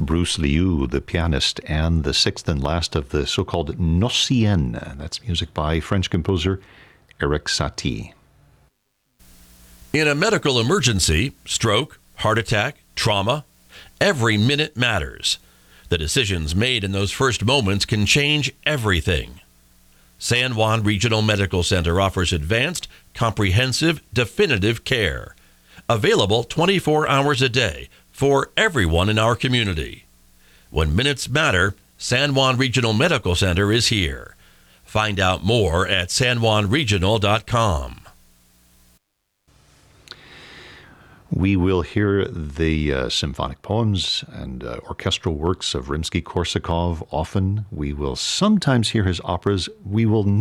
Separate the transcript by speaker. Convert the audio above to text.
Speaker 1: Bruce Liu, the pianist, and the sixth and last of the so-called Nocien. That's music by French composer Erik Satie.
Speaker 2: In a medical emergency, stroke, heart attack, trauma, every minute matters. The decisions made in those first moments can change everything. San Juan Regional Medical Center offers advanced, comprehensive, definitive care. Available 24 hours a day for everyone in our community. When minutes matter, San Juan Regional Medical Center is here. Find out more at sanjuanregional.com.
Speaker 1: We will hear the symphonic poems and orchestral works of Rimsky-Korsakov often. We will sometimes hear his operas. We will